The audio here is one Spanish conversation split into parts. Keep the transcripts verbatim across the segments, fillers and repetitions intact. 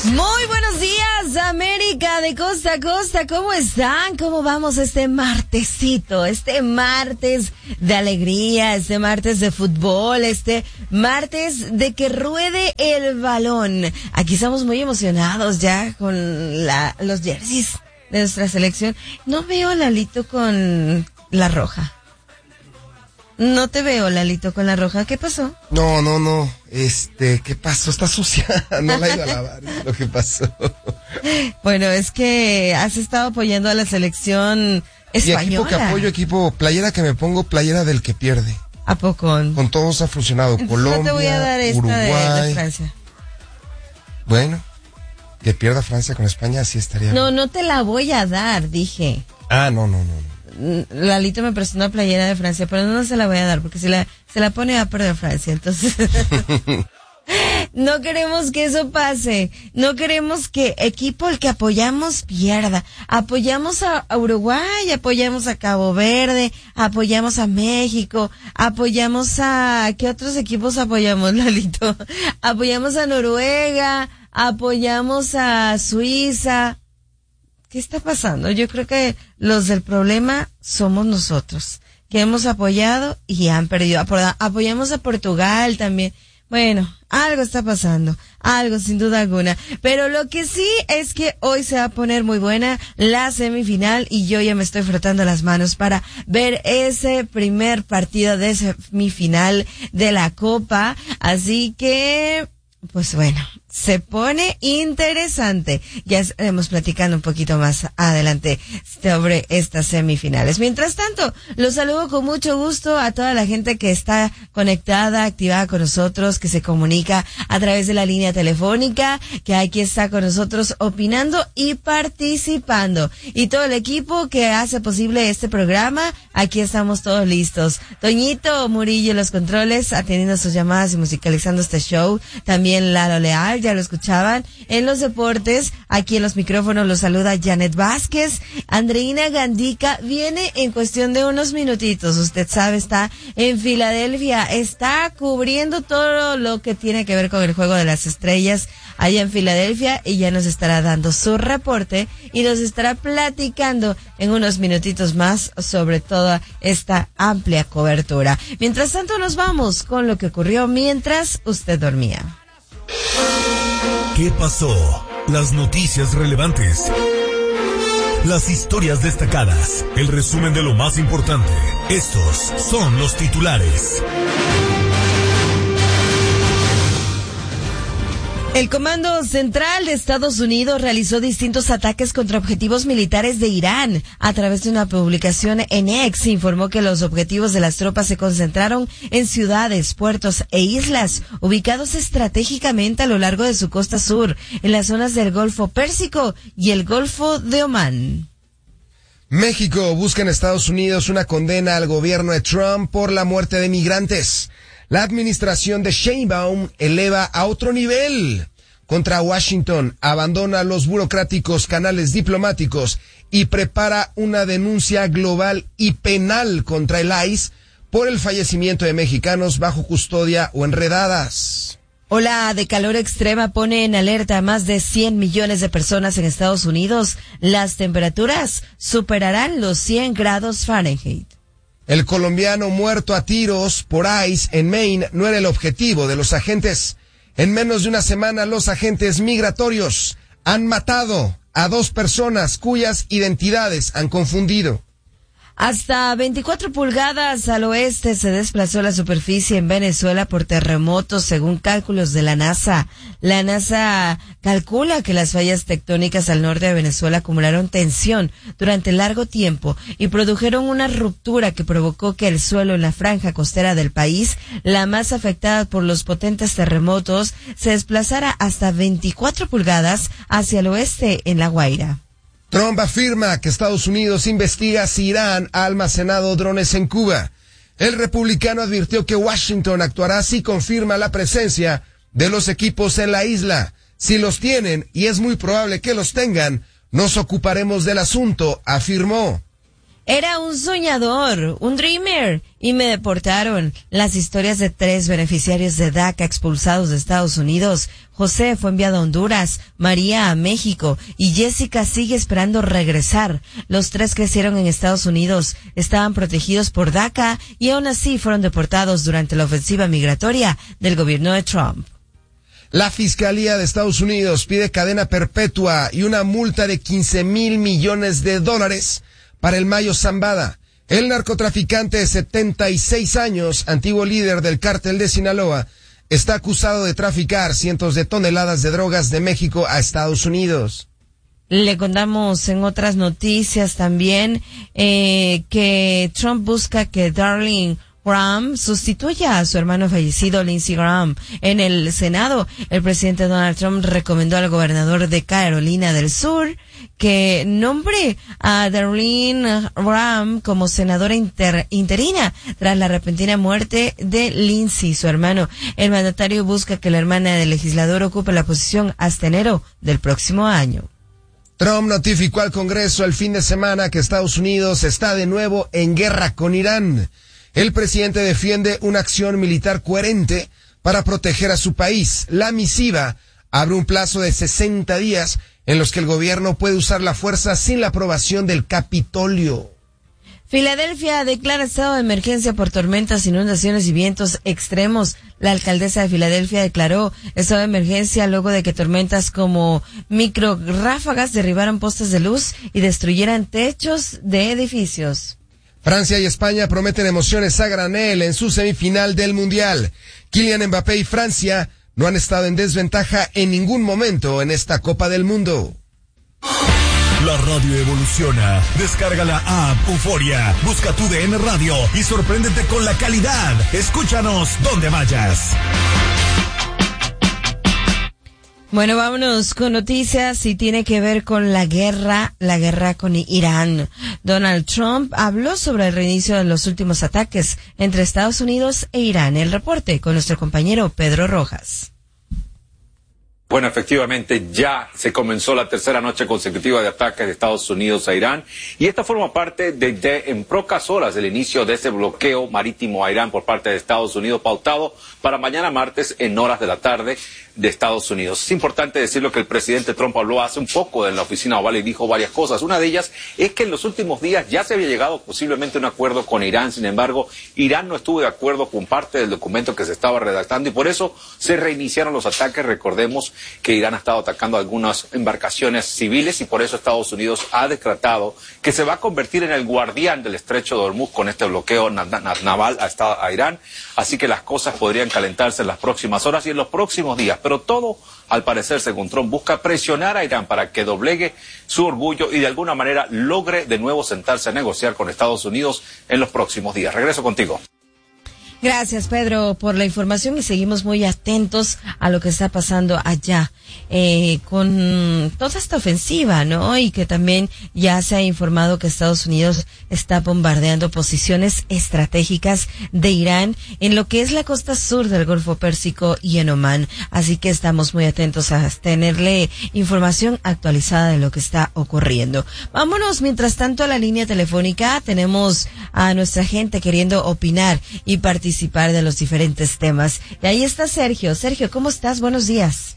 Muy buenos días, América de costa a costa. ¿Cómo están? ¿Cómo vamos este martesito? Este martes de alegría, este martes de fútbol, este martes de que ruede el balón. Aquí estamos muy emocionados ya con la, los jerseys de nuestra selección. No veo a Lalito con la roja. No te veo, Lalito, con la roja. ¿Qué pasó? No, no, no. Este, ¿qué pasó? Está sucia. No la he ido a lavar. Lo que pasó. Bueno, es que has estado apoyando a la selección española. Y equipo que apoyo, equipo, playera que me pongo, playera del que pierde. ¿A poco? Con todos ha funcionado. Entonces, Colombia, no te voy a dar esta Uruguay. De, de Francia. Bueno, que pierda Francia con España, así estaría. No, no te la voy a dar, dije. Ah, no, no, no. no. Lalito me prestó una playera de Francia, pero no se la voy a dar porque si la, se la pone va a perder Francia, entonces no queremos que eso pase, no queremos que equipo el que apoyamos pierda. Apoyamos a, a Uruguay, apoyamos a Cabo Verde, apoyamos a México, apoyamos a... ¿qué otros equipos apoyamos, Lalito? Apoyamos a Noruega, apoyamos a Suiza. ¿Qué está pasando? Yo creo que los del problema somos nosotros, que hemos apoyado y han perdido. Apoyamos a Portugal también. Bueno, algo está pasando, algo sin duda alguna. Pero lo que sí es que hoy se va a poner muy buena la semifinal y yo ya me estoy frotando las manos para ver ese primer partido de semifinal de la Copa. Así que... pues bueno, se pone interesante. Ya estaremos platicando un poquito más adelante sobre estas semifinales. Mientras tanto, los saludo con mucho gusto a toda la gente que está conectada, activada con nosotros, que se comunica a través de la línea telefónica, que aquí está con nosotros opinando y participando. Y todo el equipo que hace posible este programa, aquí estamos todos listos. Toñito Murillo en los controles, atendiendo sus llamadas y musicalizando este show. También Lalo Leal, ya lo escuchaban. En los deportes, aquí en los micrófonos los saluda Janet Vázquez. Andreina Gandica viene en cuestión de unos minutitos. Usted sabe, está en Filadelfia, está cubriendo todo lo que tiene que ver con el Juego de las Estrellas allá en Filadelfia y ya nos estará dando su reporte y nos estará platicando en unos minutitos más sobre toda esta amplia cobertura. Mientras tanto, nos vamos con lo que ocurrió mientras usted dormía. ¿Qué pasó? Las noticias relevantes. Las historias destacadas. El resumen de lo más importante. Estos son los titulares. El Comando Central de Estados Unidos realizó distintos ataques contra objetivos militares de Irán. A través de una publicación en X, informó que los objetivos de las tropas se concentraron en ciudades, puertos e islas ubicados estratégicamente a lo largo de su costa sur, en las zonas del Golfo Pérsico y el Golfo de Omán. México busca en Estados Unidos una condena al gobierno de Trump por la muerte de migrantes. La administración de Sheinbaum eleva a otro nivel contra Washington, abandona los burocráticos canales diplomáticos y prepara una denuncia global y penal contra el I C E por el fallecimiento de mexicanos bajo custodia o enredadas. Ola de calor extrema pone en alerta a más de cien millones de personas en Estados Unidos. Las temperaturas superarán los cien grados Fahrenheit. El colombiano muerto a tiros por ICE en Maine no era el objetivo de los agentes. En menos de una semana, los agentes migratorios han matado a dos personas cuyas identidades han confundido. Hasta veinticuatro pulgadas al oeste se desplazó la superficie en Venezuela por terremotos, según cálculos de la NASA. La NASA calcula que las fallas tectónicas al norte de Venezuela acumularon tensión durante largo tiempo y produjeron una ruptura que provocó que el suelo en la franja costera del país, la más afectada por los potentes terremotos, se desplazara hasta veinticuatro pulgadas hacia el oeste en La Guaira. Trump afirma que Estados Unidos investiga si Irán ha almacenado drones en Cuba. El republicano advirtió que Washington actuará si confirma la presencia de los equipos en la isla. Si los tienen, y es muy probable que los tengan, nos ocuparemos del asunto, afirmó. Era un soñador, un dreamer, y me deportaron. Las historias de tres beneficiarios de DACA expulsados de Estados Unidos. José fue enviado a Honduras, María a México y Jessica sigue esperando regresar. Los tres crecieron en Estados Unidos, estaban protegidos por DACA y aún así fueron deportados durante la ofensiva migratoria del gobierno de Trump. La Fiscalía de Estados Unidos pide cadena perpetua y una multa de quince mil millones de dólares para el Mayo Zambada. El narcotraficante de setenta y seis años, antiguo líder del cártel de Sinaloa, está acusado de traficar cientos de toneladas de drogas de México a Estados Unidos. Le contamos en otras noticias también eh, que Trump busca que Darling Graham sustituya a su hermano fallecido Lindsey Graham en el Senado. El presidente Donald Trump recomendó al gobernador de Carolina del Sur que nombre a Darlene Graham como senadora inter, interina tras la repentina muerte de Lindsey, su hermano. El mandatario busca que la hermana del legislador ocupe la posición hasta enero del próximo año. Trump notificó al Congreso el fin de semana que Estados Unidos está de nuevo en guerra con Irán. El presidente defiende una acción militar coherente para proteger a su país. La misiva abre un plazo de sesenta días en los que el gobierno puede usar la fuerza sin la aprobación del Capitolio. Filadelfia declara estado de emergencia por tormentas, inundaciones y vientos extremos. La alcaldesa de Filadelfia declaró estado de emergencia luego de que tormentas como micro ráfagas derribaron postes de luz y destruyeran techos de edificios. Francia y España prometen emociones a granel en su semifinal del Mundial. Kylian Mbappé y Francia no han estado en desventaja en ningún momento en esta Copa del Mundo. La radio evoluciona. Descarga la app Euforia, busca tu D N Radio y sorpréndete con la calidad. Escúchanos donde vayas. Bueno, vámonos con noticias y tiene que ver con la guerra, la guerra con Irán. Donald Trump habló sobre el reinicio de los últimos ataques entre Estados Unidos e Irán. El reporte con nuestro compañero Pedro Rojas. Bueno, efectivamente, ya se comenzó la tercera noche consecutiva de ataques de Estados Unidos a Irán y esta forma parte de, de en pocas horas del inicio de ese bloqueo marítimo a Irán por parte de Estados Unidos pautado para mañana martes en horas de la tarde de Estados Unidos. Es importante decirlo que el presidente Trump habló hace un poco en la oficina Oval y dijo varias cosas. Una de ellas es que en los últimos días ya se había llegado posiblemente a un acuerdo con Irán. Sin embargo, Irán no estuvo de acuerdo con parte del documento que se estaba redactando y por eso se reiniciaron los ataques. Recordemos que Irán ha estado atacando algunas embarcaciones civiles y por eso Estados Unidos ha decretado que se va a convertir en el guardián del estrecho de Hormuz con este bloqueo na na naval a, a Irán. Así que las cosas podrían calentarse en las próximas horas y en los próximos días. Pero todo, al parecer, según Trump, busca presionar a Irán para que doblegue su orgullo y de alguna manera logre de nuevo sentarse a negociar con Estados Unidos en los próximos días. Regreso contigo. Gracias, Pedro, por la información y seguimos muy atentos a lo que está pasando allá eh, con toda esta ofensiva, ¿no? Y que también ya se ha informado que Estados Unidos está bombardeando posiciones estratégicas de Irán en lo que es la costa sur del Golfo Pérsico y en Omán. Así que estamos muy atentos a tenerle información actualizada de lo que está ocurriendo. Vámonos, mientras tanto, a la línea telefónica. Tenemos a nuestra gente queriendo opinar y participar participar de los diferentes temas. Y ahí está Sergio. Sergio, ¿cómo estás? Buenos días.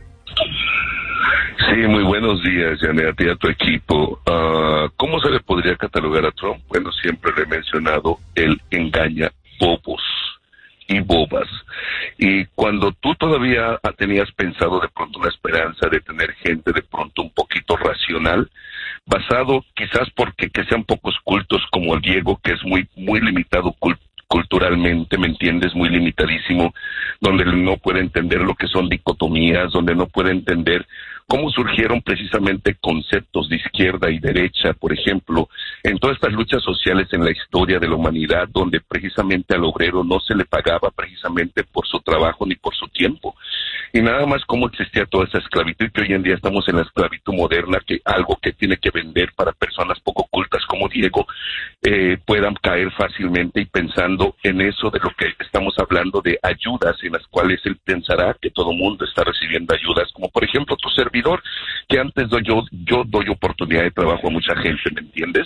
Sí, muy buenos días, Janet, a ti y a tu equipo. Uh, ¿Cómo se le podría catalogar a Trump? Bueno, siempre le he mencionado, él engaña bobos y bobas. Y cuando tú todavía tenías pensado de pronto una esperanza de tener gente de pronto un poquito racional, basado quizás porque que sean pocos cultos como el Diego, que es muy, muy limitado culto, culturalmente, ¿me entiendes? Muy limitadísimo, donde no puede entender lo que son dicotomías, donde no puede entender cómo surgieron precisamente conceptos de izquierda y derecha, por ejemplo, en todas estas luchas sociales en la historia de la humanidad, donde precisamente al obrero no se le pagaba precisamente por su trabajo ni por su tiempo. Y nada más cómo existía toda esa esclavitud, y que hoy en día estamos en la esclavitud moderna, que algo que tiene que vender para personas poco cultas como Diego, eh, puedan caer fácilmente y pensando en eso de lo que estamos hablando de ayudas en las cuales él pensará que todo mundo está recibiendo ayudas, como por ejemplo tu servidor, que antes doy yo, yo doy oportunidad de trabajo a mucha gente, ¿me entiendes?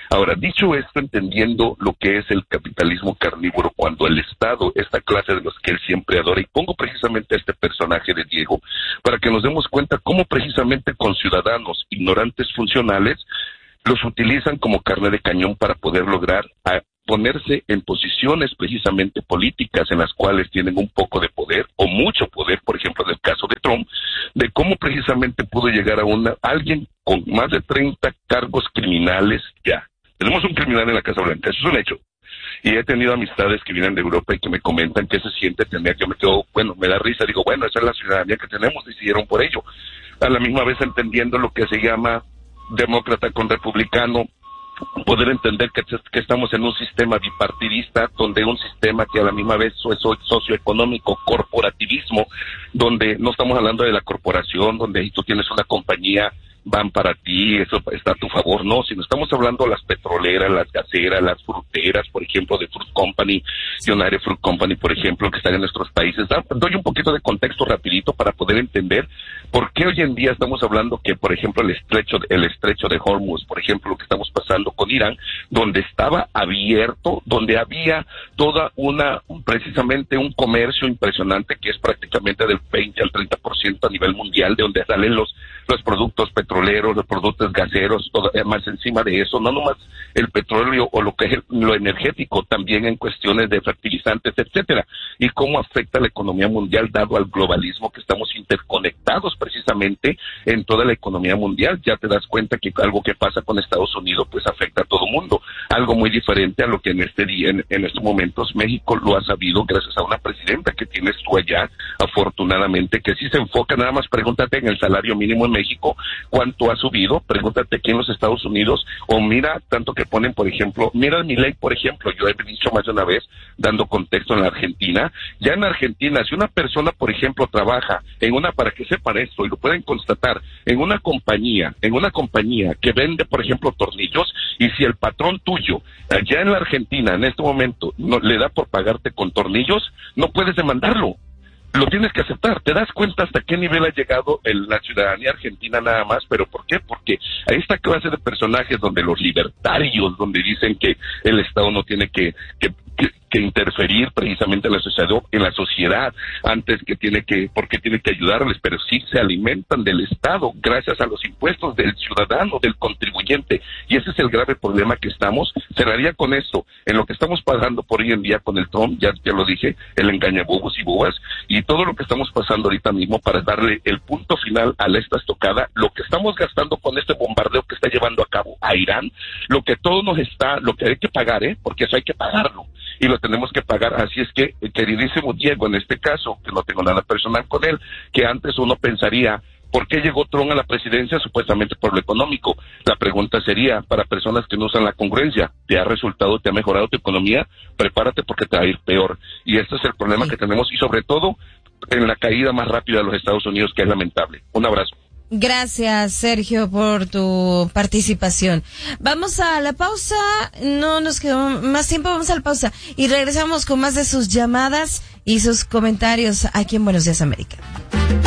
Ahora, dicho esto, entendiendo lo que es el capitalismo carnívoro, cuando el Estado, esta clase de los que él siempre adora, y pongo precisamente a este personaje de Diego, para que nos demos cuenta cómo precisamente con ciudadanos ignorantes funcionales, los utilizan como carne de cañón para poder lograr a ponerse en posiciones precisamente políticas en las cuales tienen un poco de poder o mucho poder, por ejemplo, en el caso de Trump, de cómo precisamente pudo llegar a una alguien con más de treinta cargos criminales ya. Tenemos un criminal en la Casa Blanca, eso es un hecho. Y he tenido amistades que vienen de Europa y que me comentan que se siente tener, que me quedo, bueno, me da risa, digo, bueno, esa es la ciudadanía que tenemos, decidieron por ello. A la misma vez entendiendo lo que se llama demócrata con republicano, poder entender que, que estamos en un sistema bipartidista, donde un sistema que a la misma vez es socioeconómico, corporativismo, donde no estamos hablando de la corporación, donde tú tienes una compañía, van para ti, eso está a tu favor, no, sino estamos hablando de las petroleras, las gaseras, las fruteras, por ejemplo, de Fruit Company, United Fruit Company, por ejemplo, que están en nuestros países. Doy un poquito de contexto rapidito para poder entender por qué hoy en día estamos hablando que, por ejemplo, el estrecho, el estrecho de Hormuz, por ejemplo, lo que estamos pasando con Irán, donde estaba abierto, donde había toda una, precisamente un comercio impresionante que es prácticamente del veinte al treinta por ciento a nivel mundial, de donde salen los, los productos petroleros, los productos gaseros, todo, más encima de eso, no nomás el petróleo o lo que es el, lo energético, también en cuestiones de fertilizantes, etcétera, y cómo afecta la economía mundial dado al globalismo, que estamos interconectados precisamente en toda la economía mundial. Ya te das cuenta que algo que pasa con Estados Unidos pues afecta a todo mundo, algo muy diferente a lo que en este día, en, en estos momentos México lo ha sabido gracias a una presidenta que tienes tú allá, afortunadamente, que sí se enfoca, nada más pregúntate en el salario mínimo en México, cuánto ha subido, pregúntate aquí en los Estados Unidos, o mira tanto que ponen, por ejemplo, mira mi ley, por ejemplo, yo he dicho más de una vez, dando contexto en la Argentina, ya en Argentina, si una persona, por ejemplo, trabaja en una, para que sepan esto, y lo pueden constatar, en una compañía, en una compañía que vende, por ejemplo, tornillos, y si el patrón tuyo, allá en la Argentina, en este momento, no le da por pagarte con tornillos, no puedes demandarlo. Lo tienes que aceptar. Te das cuenta hasta qué nivel ha llegado el, la ciudadanía argentina nada más. ¿Pero por qué? Porque a esta clase de personajes donde los libertarios, donde dicen que el Estado no tiene que, que, que, que interferir precisamente en la sociedad, en la sociedad antes que tiene que, porque tiene que ayudarles, pero sí se alimentan del Estado gracias a los impuestos del ciudadano, del contribuyente. Y ese es el grave problema que estamos. Cerraría con esto. En lo que estamos pagando por hoy en día con el Trump, ya, ya lo dije, el engañabobos y bobas, y todo lo que estamos pasando ahorita mismo para darle el punto final a esta estocada, lo que estamos gastando con este bombardeo que está llevando a cabo a Irán, lo que todo nos está, lo que hay que pagar, ¿eh? Porque eso hay que pagarlo, y lo tenemos que pagar. Así es que, queridísimo Diego, en este caso, que no tengo nada personal con él, que antes uno pensaría, ¿por qué llegó Trump a la presidencia? Supuestamente por lo económico. La pregunta sería, para personas que no usan la congruencia, ¿te ha resultado, te ha mejorado tu economía? Prepárate porque te va a ir peor. Y este es el problema sí. que tenemos, y sobre todo en la caída más rápida de los Estados Unidos, que es lamentable. Un abrazo. Gracias, Sergio, por tu participación. Vamos a la pausa, no nos quedó más tiempo, vamos a la pausa y regresamos con más de sus llamadas y sus comentarios aquí en Buenos Días América.